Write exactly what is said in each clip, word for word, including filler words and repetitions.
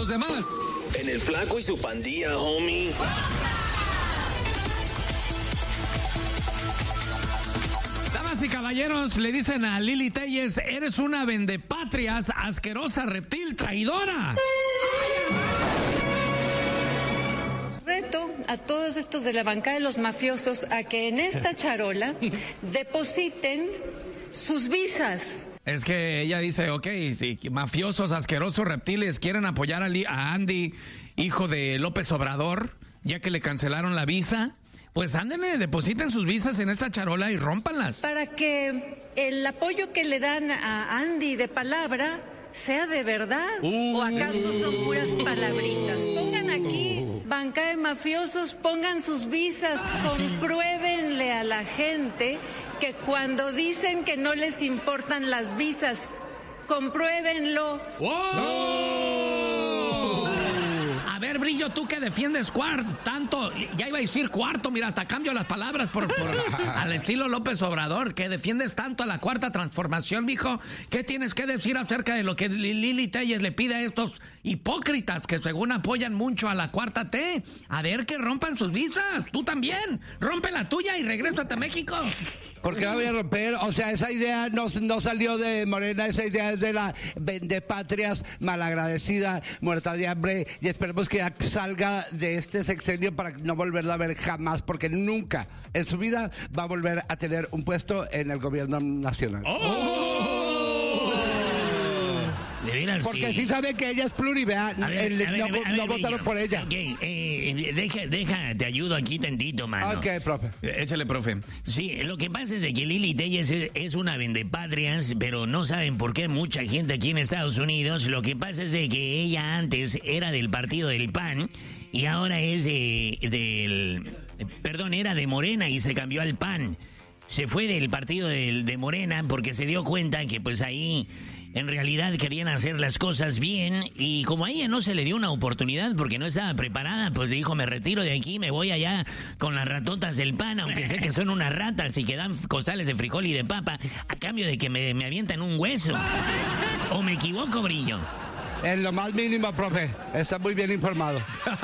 los demás. En el Flaco y su Pandilla, homie. Damas y caballeros, le dicen a Lili Telles, eres una vendepatrias, asquerosa, reptil, traidora. Reto a todos estos de la bancada de los mafiosos a que en esta charola depositen sus visas. Es que ella dice, ok, sí, mafiosos, asquerosos, reptiles, quieren apoyar a, Li- a Andy, hijo de López Obrador, ya que le cancelaron la visa. Pues ándenle, depositen sus visas en esta charola y rómpanlas. Para que el apoyo que le dan a Andy de palabra sea de verdad. Uh, ¿O acaso son puras palabritas? Pongan aquí, bancada de mafiosos, pongan sus visas, compruébenle a la gente que cuando dicen que no les importan las visas, compruébenlo. ¡Oh! A ver, Brillo, tú que defiendes cuarto, tanto, ya iba a decir cuarto, mira, hasta cambio las palabras por, por al estilo López Obrador, que defiendes tanto a la cuarta transformación, mijo. ¿Qué tienes que decir acerca de lo que Lili Telles le pide a estos hipócritas que según apoyan mucho a la cuarta T? A ver, que rompan sus visas, tú también, rompe la tuya y regrésate a México. ¿Por qué la voy a romper? O sea, esa idea no, no salió de Morena, esa idea es de la vendepatrias malagradecida, muerta de hambre, y esperemos que salga de este sexenio para no volverla a ver jamás, porque nunca en su vida va a volver a tener un puesto en el gobierno nacional. ¡Oh! De veras Porque que... sí saben que ella es pluri, vea, A ver, el- a ver, no, a ver, a no ver, votaron Brillo. por ella. Ok, eh, deja, deja, te ayudo aquí tantito, mano. Ok, profe. Eh, Échale, profe. Sí, lo que pasa es de que Lili Telles es, es una vendepatrias, pero no saben por qué mucha gente aquí en Estados Unidos. Lo que pasa es de que ella antes era del partido del P A N y ahora es de, del... Perdón, era de Morena y se cambió al P A N. Se fue del partido del, de Morena porque se dio cuenta que pues ahí... En realidad querían hacer las cosas bien y como a ella no se le dio una oportunidad porque no estaba preparada, pues dijo, me retiro de aquí, me voy allá con las ratotas del P A N, aunque sé que son unas ratas y que dan costales de frijol y de papa, a cambio de que me, me avientan un hueso. ¿O me equivoco, Brillo? En lo más mínimo, profe. Está muy bien informado.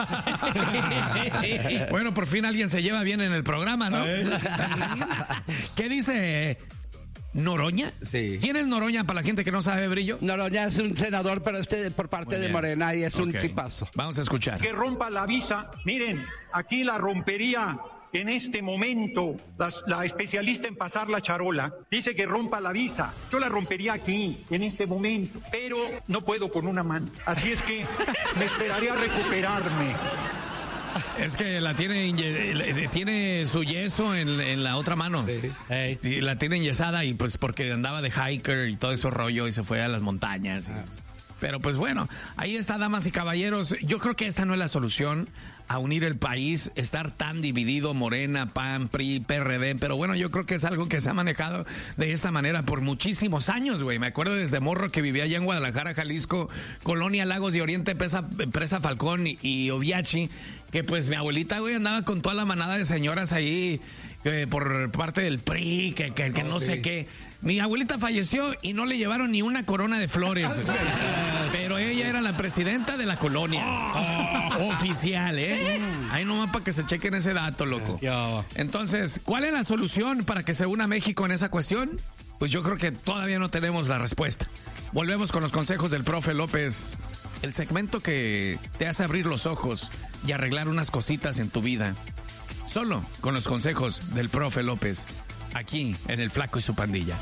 Bueno, por fin alguien se lleva bien en el programa, ¿no? ¿Qué dice Noroña? Sí. ¿Quién es Noroña para la gente que no sabe, Brillo? Noroña es un senador, pero este por parte Muy de bien. Morena y es un Ok. tipazo. Vamos a escuchar. Que rompa la visa. Miren, aquí la rompería en este momento la, la especialista en pasar la charola. Dice que rompa la visa. Yo la rompería aquí, en este momento, pero no puedo con una mano. Así es que me esperaré a recuperarme. Es que la tiene, inye- tiene su yeso en, en la otra mano. Sí. Ey, y la tiene enyesada y pues porque andaba de hiker y todo ese rollo y se fue a las montañas. y- Pero pues bueno, ahí está, damas y caballeros. Yo creo que esta no es la solución a unir el país, estar tan dividido, Morena, P A N, P R I, P R D. Pero bueno, yo creo que es algo que se ha manejado de esta manera por muchísimos años, güey. Me acuerdo desde morro que vivía allá en Guadalajara, Jalisco, Colonia Lagos de Oriente, Presa, Presa Falcón y, y Oviachi, que pues mi abuelita, güey, andaba con toda la manada de señoras ahí eh, por parte del P R I, que, que, que Oh, no sí. sé qué. Mi abuelita falleció y no le llevaron ni una corona de flores. Pero ella era la presidenta de la colonia. Oficial, ¿eh? Ahí nomás para que se chequen ese dato, loco. Entonces, ¿cuál es la solución para que se una México en esa cuestión? Pues yo creo que todavía no tenemos la respuesta. Volvemos con los consejos del profe López. El segmento que te hace abrir los ojos y arreglar unas cositas en tu vida. Solo con los consejos del profe López. Aquí en El Flaco y su Pandilla.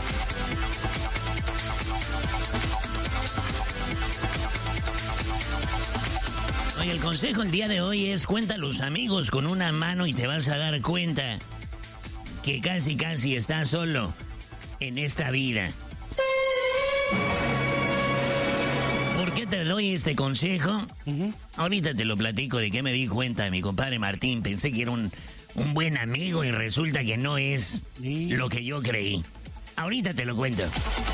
Oye, el consejo el día de hoy es cuenta a los amigos con una mano y te vas a dar cuenta que casi casi estás solo en esta vida. ¿Por qué te doy este consejo? Ahorita te lo platico de qué me di cuenta de mi compadre Martín. Pensé que era un, un buen amigo y resulta que no es lo que yo creí. Ahorita te lo cuento.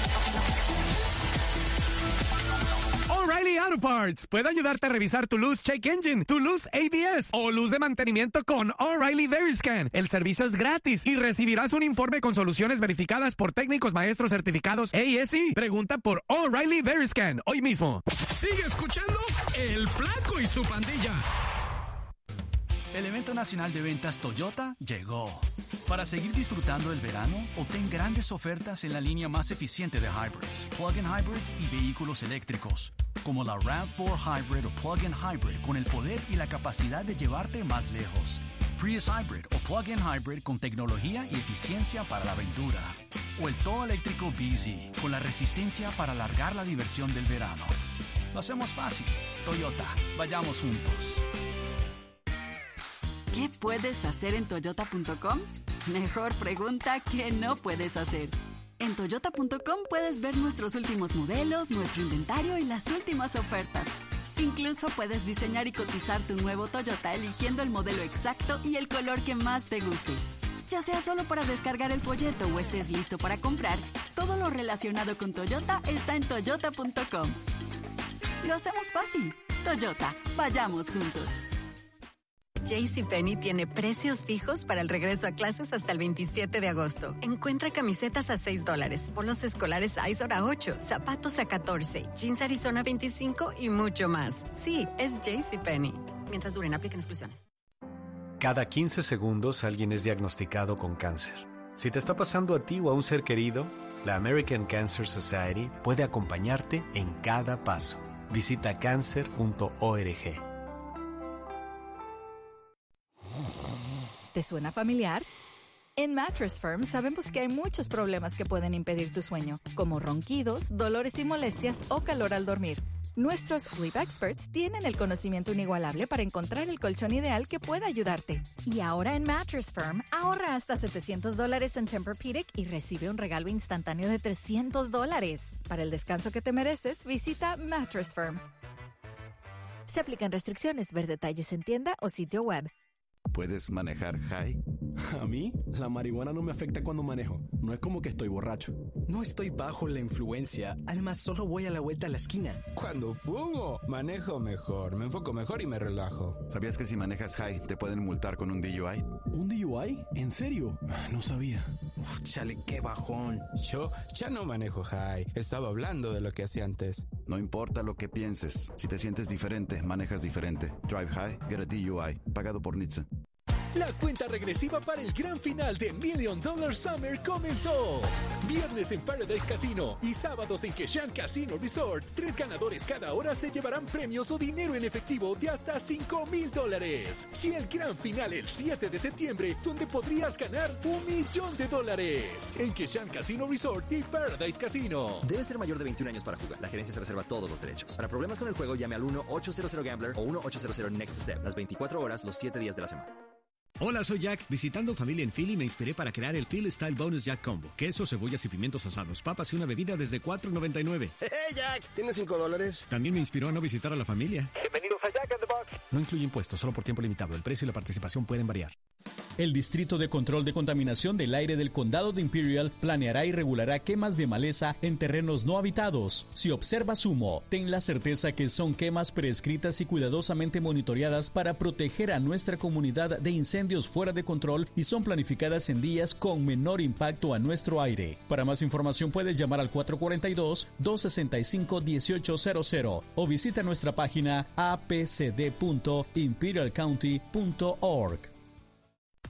O'Reilly Auto Parts puede ayudarte a revisar tu luz check engine, tu luz A B S o luz de mantenimiento con O'Reilly Veriscan. El servicio es gratis y recibirás un informe con soluciones verificadas por técnicos maestros certificados A S E. Pregunta por O'Reilly Veriscan hoy mismo. Sigue escuchando El Flaco y su Pandilla. El evento nacional de ventas Toyota llegó. Para seguir disfrutando el verano, obtén grandes ofertas en la línea más eficiente de hybrids, plug-in hybrids y vehículos eléctricos, como la RAV cuatro Hybrid o plug-in hybrid con el poder y la capacidad de llevarte más lejos, Prius Hybrid o plug-in hybrid con tecnología y eficiencia para la aventura, o el todo eléctrico B Z con la resistencia para alargar la diversión del verano. Lo hacemos fácil. Toyota, vayamos juntos. ¿Qué puedes hacer en toyota punto com? Mejor pregunta que no puedes hacer. En toyota punto com puedes ver nuestros últimos modelos, nuestro inventario y las últimas ofertas. Incluso puedes diseñar y cotizar tu nuevo Toyota eligiendo el modelo exacto y el color que más te guste. Ya sea solo para descargar el folleto o estés listo para comprar, todo lo relacionado con Toyota está en toyota punto com. Lo hacemos fácil. Toyota, vayamos juntos. JCPenney tiene precios fijos para el regreso a clases hasta el veintisiete de agosto. Encuentra camisetas a seis dólares, polos escolares Izor a ocho, zapatos a catorce, jeans Arizona veinticinco y mucho más. Sí, es JCPenney. Mientras duren, apliquen exclusiones. Cada quince segundos alguien es diagnosticado con cáncer. Si te está pasando a ti o a un ser querido, la American Cancer Society puede acompañarte en cada paso. Visita cancer punto org. ¿Te suena familiar? En Mattress Firm sabemos que hay muchos problemas que pueden impedir tu sueño, como ronquidos, dolores y molestias o calor al dormir. Nuestros Sleep Experts tienen el conocimiento inigualable para encontrar el colchón ideal que pueda ayudarte. Y ahora en Mattress Firm, ahorra hasta setecientos dólares en Tempur-Pedic y recibe un regalo instantáneo de trescientos dólares. Para el descanso que te mereces, visita Mattress Firm. Se aplican restricciones. Ver detalles en tienda o sitio web. ¿Puedes manejar high? A mí, la marihuana no me afecta cuando manejo. No es como que estoy borracho. No estoy bajo la influencia. Además, solo voy a la vuelta a la esquina. Cuando fumo, manejo mejor. Me enfoco mejor y me relajo. ¿Sabías que si manejas high, te pueden multar con un D U I? ¿Un D U I? ¿En serio? No sabía. Uf, chale, qué bajón. Yo ya no manejo high. Estaba hablando de lo que hacía antes. No importa lo que pienses. Si te sientes diferente, manejas diferente. Drive high, get a D U I. Pagado por N H T S A. La cuenta regresiva para el gran final de Million Dollar Summer comenzó. Viernes en Paradise Casino y sábados en Keshan Casino Resort. Tres ganadores cada hora se llevarán premios o dinero en efectivo de hasta cinco mil dólares. Y el gran final el siete de septiembre, donde podrías ganar un millón de dólares. En Keshan Casino Resort y Paradise Casino. Debe ser mayor de veintiún años para jugar. La gerencia se reserva todos los derechos. Para problemas con el juego, llame al uno ocho cero cero Gambler o uno ocho cero cero Next Step. Las veinticuatro horas, los siete días de la semana. Hola, soy Jack. Visitando familia en Philly me inspiré para crear el Philly Style Bonus Jack Combo. Queso, cebollas y pimientos asados, papas y una bebida desde cuatro noventa y nueve. ¡Hey, Jack! ¿Tienes cinco dólares? También me inspiró a no visitar a la familia. Bienvenidos a Jack in the Box. No incluye impuestos, solo por tiempo limitado. El precio y la participación pueden variar. El Distrito de Control de Contaminación del Aire del Condado de Imperial planeará y regulará quemas de maleza en terrenos no habitados. Si observas humo, ten la certeza que son quemas prescritas y cuidadosamente monitoreadas para proteger a nuestra comunidad de incendios fuera de control y son planificadas en días con menor impacto a nuestro aire. Para más información puedes llamar al cuatro cuatro dos, dos seis cinco, uno ocho cero cero o visita nuestra página a p c d punto imperial county punto org.